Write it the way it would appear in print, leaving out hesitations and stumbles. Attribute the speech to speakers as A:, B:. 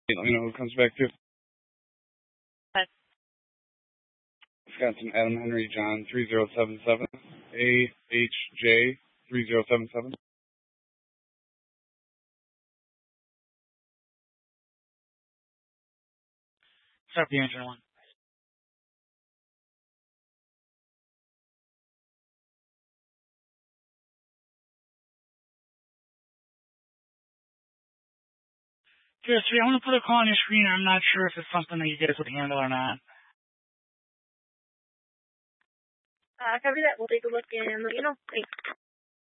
A: Let me know who it comes back to.
B: Hi.
A: Wisconsin Adam Henry John 3077 AHJ 3077.
B: Start the engine one. Yes, I want to put a call on your screen. I'm not sure if it's something that you guys would handle or not.
C: Copy that. We'll take a look and let you know. Thanks.